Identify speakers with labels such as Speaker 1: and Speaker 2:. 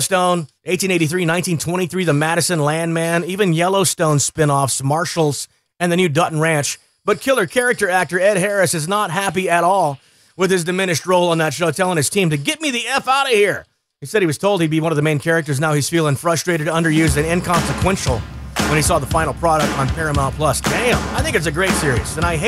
Speaker 1: Yellowstone, 1883, 1923, The Madison Landman, even Yellowstone spinoffs, Marshalls, and the new Dutton Ranch. But killer character actor Ed Harris is not happy at all with his diminished role on that show, telling his team to get me the F out of here. He said he was told he'd be one of the main characters. Now he's feeling frustrated, underused, and inconsequential when he saw the final product on Paramount+. Damn, I think it's a great series, and I hate